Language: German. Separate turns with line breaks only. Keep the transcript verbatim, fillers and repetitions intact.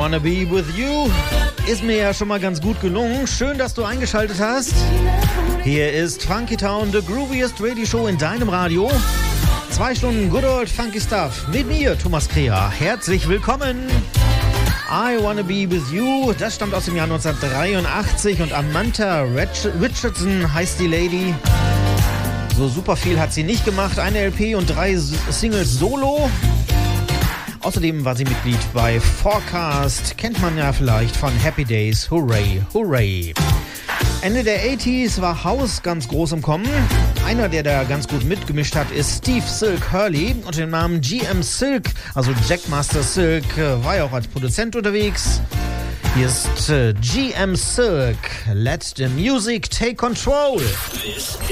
Wanna Be With You ist mir ja schon mal ganz gut gelungen. Schön, dass du eingeschaltet hast. Hier ist Funky Town, the grooviest Radio Show in deinem Radio. Zwei Stunden Good Old Funky Stuff mit mir, Thomas Krea. Herzlich willkommen. I Wanna Be With You, das stammt aus dem Jahr neunzehnhundertdreiundachtzig und Amantha Richardson heißt die Lady. So super viel hat sie nicht gemacht, eine L P und drei Singles solo. Außerdem war sie Mitglied bei Forecast, kennt man ja vielleicht von Happy Days, Hooray, Hooray. Ende der achtziger war House ganz groß im Kommen. Einer, der da ganz gut mitgemischt hat, ist Steve Silk Hurley. Unter dem Namen G M Silk, also Jackmaster Silk, war ja auch als Produzent unterwegs. Hier ist äh, G M Silk, Let the Music Take Control.
This